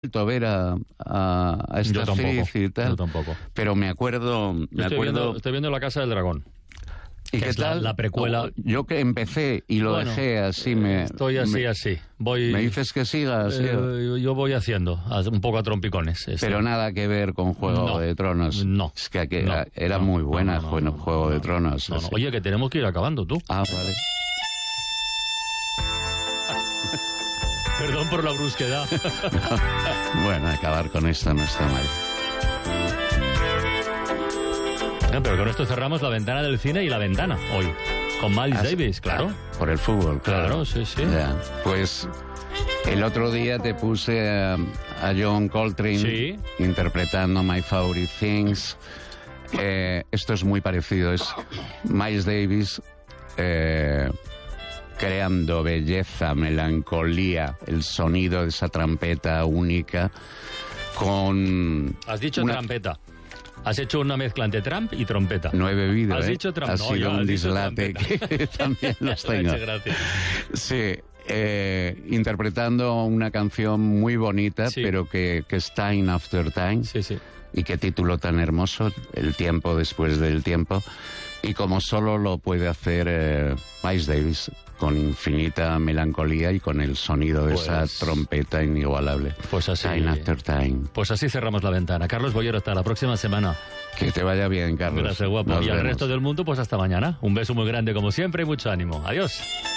vuelto a ver a esta actriz y tal. Yo tampoco. Pero me acuerdo... Estoy viendo La Casa del Dragón. ¿Y qué tal? La precuela. Yo que empecé y lo dejé así, estoy así. ¿Me dices que sigas? Yo voy haciendo, un poco a trompicones. Pero nada que ver con Juego de Tronos. No. Es que era muy buena Juego de Tronos. No. Oye, que tenemos que ir acabando, tú. Ah, vale. Perdón por la brusquedad. Bueno, acabar con esto no está mal. No, pero con esto cerramos la ventana del cine y la ventana hoy. Con Miles Davis, claro. Por el fútbol, claro. Sí. Ya. Pues el otro día te puse a John Coltrane interpretando My Favorite Things. Esto es muy parecido. Es Miles Davis creando belleza, melancolía, el sonido de esa trompeta única con... Has dicho trompeta. Has hecho una mezcla entre Trump y trompeta. No he bebido, Has dicho Trump. Ha sido un dislate que también los tengo. Muchas gracias. Sí, interpretando una canción muy bonita, pero que es Time After Time. Sí. Y qué título tan hermoso, El tiempo después del tiempo. Y como solo lo puede hacer Miles Davis, con infinita melancolía y con el sonido de esa trompeta inigualable. Pues así. Time After Time. Pues así cerramos la ventana. Carlos Boyero, hasta la próxima semana. Que te vaya bien, Carlos. Gracias, guapo. Y al resto del mundo, pues hasta mañana. Un beso muy grande como siempre y mucho ánimo. Adiós.